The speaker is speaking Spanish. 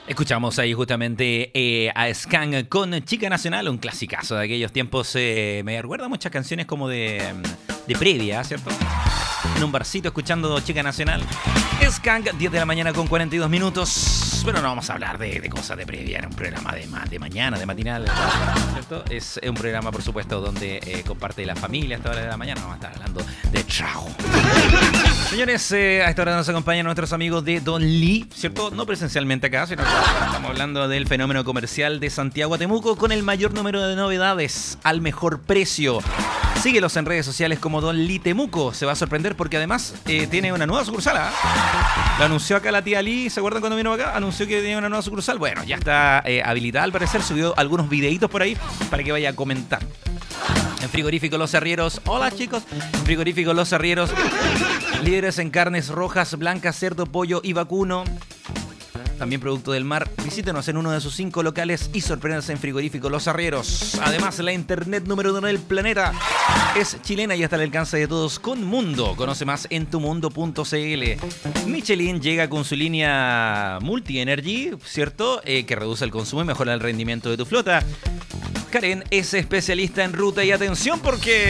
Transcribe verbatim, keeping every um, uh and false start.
Escuchamos ahí justamente eh, a Skank con Chica Nacional, un clasicazo de aquellos tiempos. Eh, me recuerda muchas canciones como de, de previa, ¿cierto? En un barcito escuchando Chica Nacional. Skank, diez de la mañana con cuarenta y dos minutos. Pero no vamos a hablar de, de cosas de previa, era un programa de, ma- de mañana, de matinal, ¿cierto? Es un programa, por supuesto, donde eh, comparte la familia a esta hora de la mañana. Vamos a estar hablando de trago. Señores, eh, a esta hora nos acompañan nuestros amigos de Don Lee, ¿cierto? No presencialmente acá, sino que estamos hablando del fenómeno comercial de Santiago a Temuco con el mayor número de novedades al mejor precio. Síguelos en redes sociales como Don Lee Temuco. Se va a sorprender porque además eh, tiene una nueva sucursal. ¿eh? Lo anunció acá la tía Lee, ¿se acuerdan cuando vino acá? Anunció que tenía una nueva sucursal. Bueno, ya está eh, habilitada al parecer, subió algunos videitos por ahí para que vaya a comentar. En Frigorífico Los Arrieros, hola chicos, en Frigorífico Los Arrieros, líderes en carnes rojas, blancas, cerdo, pollo y vacuno. También producto del mar. Visítenos en uno de sus cinco locales y sorpréndanse en Frigorífico Los Arrieros. Además, la internet número uno del planeta es chilena y está al alcance de todos con Mundo. Conoce más en tumundo punto cl. Michelin llega con su línea Multi Energy, ¿cierto? Eh, que reduce el consumo y mejora el rendimiento de tu flota. Karen es especialista en ruta y atención porque...